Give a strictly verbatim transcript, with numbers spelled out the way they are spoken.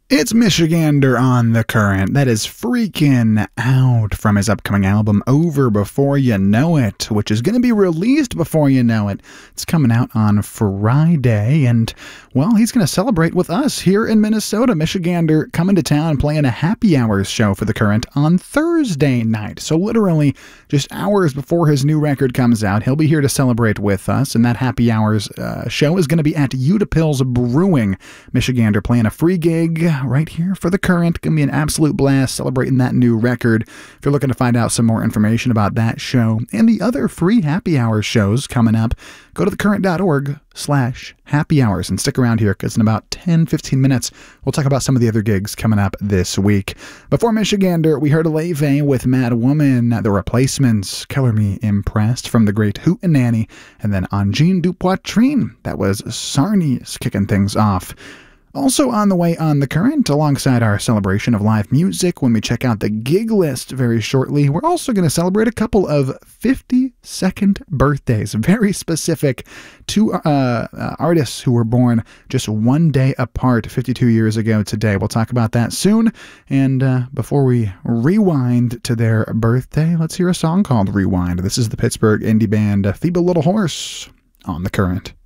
It's Michigander on the Current. That is freaking out from his upcoming album, Over Before You Know It, which is going to be released before you know it. It's coming out on Friday, and, well, he's going to celebrate with us here in Minnesota. Michigander coming to town playing a happy hours show for the Current on Thursday night. So literally just hours before his new record comes out, he'll be here to celebrate with us, and that happy hours uh, show is going to be at Utapils Brewing. Michigander playing a free gig right here for the Current. Gonna be an absolute blast celebrating that new record. If you're looking to find out some more information about that show and the other free happy hour shows coming up, go to thecurrent.org slash happy hours and stick around here because in about ten, fifteen minutes, we'll talk about some of the other gigs coming up this week. Before Michigander, we heard Leve with Mad Woman, The Replacements, Color Me Impressed from the great Hootenanny, and then Angine du Poitrine, that was Sarnies kicking things off. Also on the way on the Current, alongside our celebration of live music, when we check out the gig list very shortly, we're also going to celebrate a couple of fifty-second birthdays, very specific to uh, uh, artists who were born just one day apart, fifty-two years ago today. We'll talk about that soon, and uh, before we rewind to their birthday, let's hear a song called Rewind. This is the Pittsburgh indie band Feeble Little Horse on the Current.